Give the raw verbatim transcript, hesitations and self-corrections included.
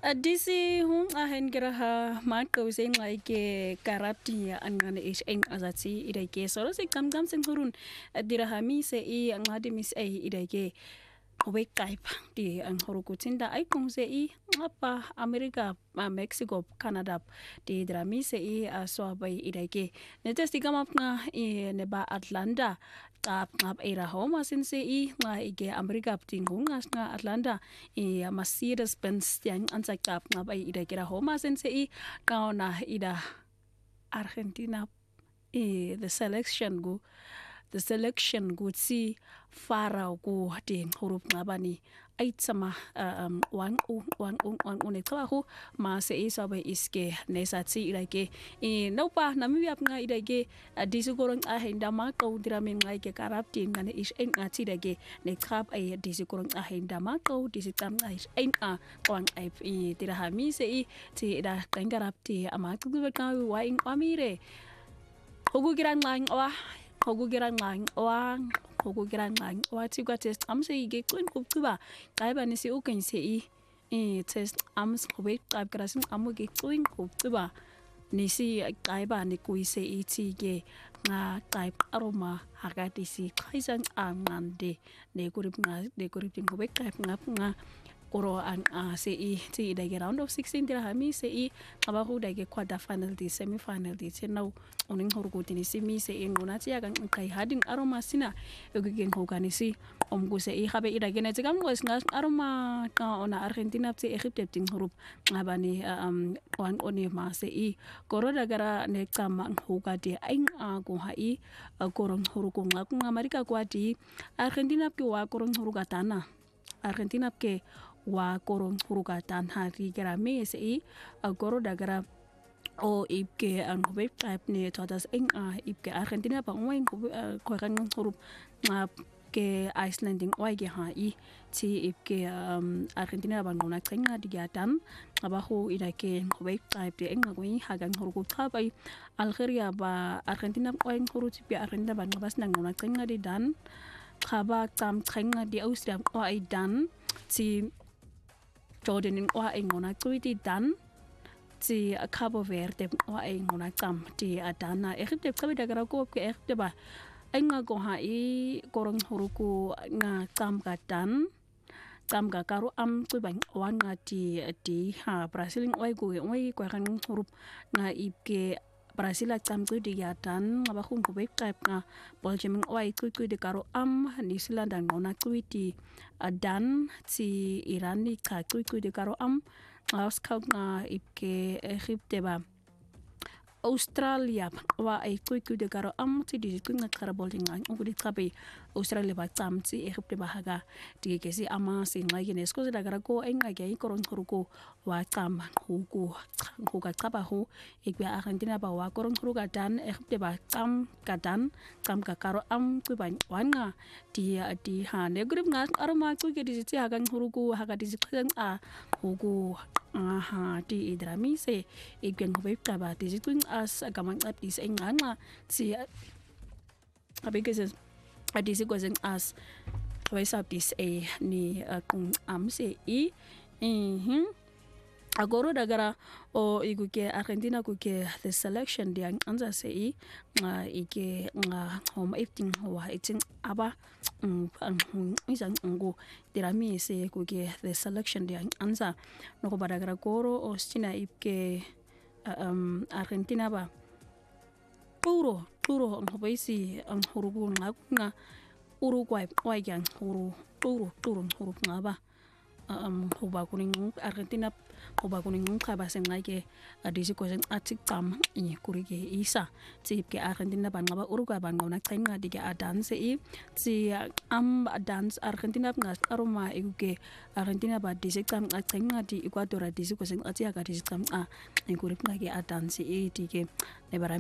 Disi hung ahen geraha marko sing like karati angan is en azati idake solo si kam kam sing hurun diraha mi se I angadi mis e idake obe type di ang horukutinda ay kung se I apa Amerika Mexico Canada di drami se I so bay idake netes di kamap nga I neba Atlanta tap ngap era homa sin se I nga ige Amerika ting hungas nga Atlanta I Mercedes Benz yang ansa tap ngap ay ida kira homa sin se I kau na ida Argentina I the selection go the selection go si farao go ding hurup ngabani ay sama um wang u wang u wang unek trabajo ma se I sabe iske nesatsi idake I naupa namibiap nga idake disu gorong ahen dama kau diramin ngai ke karaptin ngane is en ati dage ne trap ay disu gorong ahen dama kau disu tam is en a wang ay I dirahami se I ti da kangarapti ama tugu ka wa in amire hogu girang lang wa hogu girang lang wang hogu girang lang wa ti gwa test am se ige kun kup kuba kai ba ni se u kan se I e test am hobe kai krasim amu ge kun kup kuba ni si kai ba ni kui se I ti ge nga kai aroma haga ti si kaisan angande ne kurip nga ne kurip ting hobe kai ngap nga koro an a se I ti da ge round of sixteen dirahami se I abahu da ge quarter final di semi final di tenau oning horgo tini si mi se in guna ti agang kai hading aroma sina egegen hogani si omgu se I habe ida ge ne tigam was ngas aroma ka ona Argentina ti Egypt ting horup ngabani um wan oni ma se I koro da gara ne kama hoga de aing a go ha I korong horugo ngak Amerika kwa di Argentina ki wa korong horuga tana Argentina ke wa korong huruga tan hari gara me se I goro da gara o ibke ang hobe type ne todas eng a ibke Argentina pa ngwen ko kan hurup ngap ke Icelanding oi ge ha I ti ibke um, Argentina ba ngona trenga digatan abahu ida ke hobe type de eng ngoi hagang hurugo thabai Algeria ba Argentina oi hurut bi Argentina ba ngabas nang ngona trenga di dan khaba tam trenga di Austria oi dan ti Jordan wa ay ngona tuiti dan ti Cabo Verde wa ay ngona tam ti adana Egypt kabe dagara ko ke Egypt ba ay nga go ha I korong huruku nga tam ka dan tam ka karu am tu bang wan nga ti ti ha Brazil oi go oi ko kan hurup nga ibke Brazil tam tu di yatan aba khum ko be type nga Belgium oi ku ku de karu am New Zealand ang ngona tuiti dan ti Iran ni ka ku ku de karu am aus ka nga ibke Egypt ba Australia wa ay ku ku de karu am ti di ku nga karabol nga ngu di trabe Australia ba tam ti Egypt ba haga ti ke si ama si ngai ne sko da gara ko en ngai korong huruko wa tam huku huka traba hu ikbe Argentina ba wa korong huruga dan Egypt ba tam kadan tam ka karo am ku ban wanga ti ti ha ne grip nga aroma ku ke di ti haga huruko haga di kan a huku aha ti idrami se ikben hobe traba ti kun as agamang at is en nga ti abigese adisi gozen as ways up this a ni kung am se I mhm agoro dagara o iguke Argentina kuke the selection di anza se I nga ike nga home acting wa itin aba ang isang ngo dirami se kuke the selection di anza no ko badagara goro o stina ike um Argentina ba puro puro ang hobaisi ang hurugo nga nga Uruguay oi yang huru turu turun huruf ngaba um hoba kuning Argentina hoba kuning ka ba sen ngai ke adisi ko sen atik tam I kurige isa ti ke Argentina ban ngaba Uruguay ban ngona tren nga dige adan se I ti am dance Argentina nga aroma iguke Argentina ba disi tam tren nga di Ecuador disi ko sen ati aga disi tam a en kurip nga ke adan se I dige ne bara